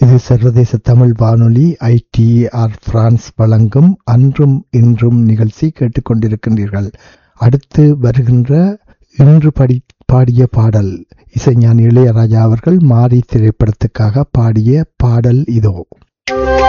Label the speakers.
Speaker 1: இது சர்வதேச தமிழ் வானொலி ITR பிரான்ஸ் வழங்கும் அன்றும் இன்றும் நிகழ்ச்சி கேட்டுக்கொண்டிருக்கின்றீர்கள். அடுத்து வருகின்ற இன்று பாடிய பாடல் இசைஞானி இளையராஜா அவர்கள் மாரி திரைப்படத்துக்காக பாடிய பாடல் இதோ.